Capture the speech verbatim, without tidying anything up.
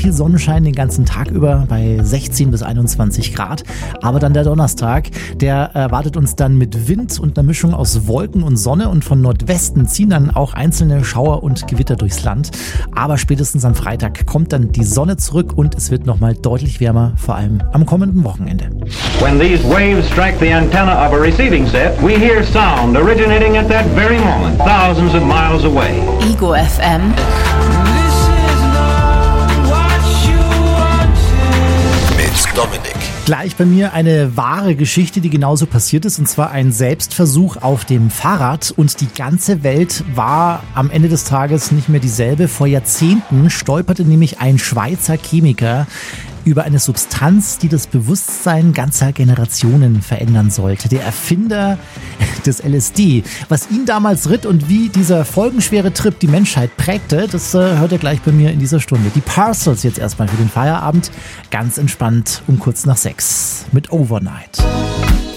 viel Sonnenschein den ganzen Tag über bei sechzehn bis einundzwanzig Grad. Aber dann der Donnerstag, der erwartet uns dann mit Wind und einer Mischung aus Wolken und Sonne und von Nordwesten ziehen dann auch einzelne Schauer und Gewitter durchs Land. Aber spätestens am Freitag kommt dann die Sonne zurück und es wird nochmal deutlich wärmer, vor allem am kommenden Wochenende. When these waves strike the antenna of a receiving set, we hear sound originating at that very moment, thousands of miles away. Ego F M. Mit Dominik. Gleich bei mir eine wahre Geschichte, die genauso passiert ist, und zwar ein Selbstversuch auf dem Fahrrad. Und die ganze Welt war am Ende des Tages nicht mehr dieselbe. Vor Jahrzehnten stolperte nämlich ein Schweizer Chemiker über eine Substanz, die das Bewusstsein ganzer Generationen verändern sollte. Der Erfinder des L S D. Was ihn damals ritt und wie dieser folgenschwere Trip die Menschheit prägte, das äh, hört ihr gleich bei mir in dieser Stunde. Die Parcels jetzt erstmal für den Feierabend. Ganz entspannt um kurz nach sechs mit Overnight.